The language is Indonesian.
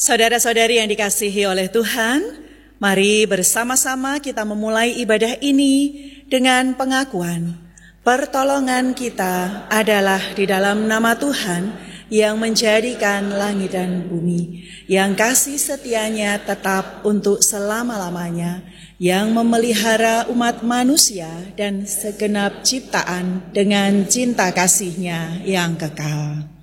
Saudara-saudari yang dikasihi oleh Tuhan, mari bersama-sama kita memulai ibadah ini dengan pengakuan pertolongan kita adalah di dalam nama Tuhan yang menjadikan langit dan bumi, yang kasih setianya tetap untuk selama-lamanya, yang memelihara umat manusia dan segenap ciptaan dengan cinta kasih-Nya yang kekal.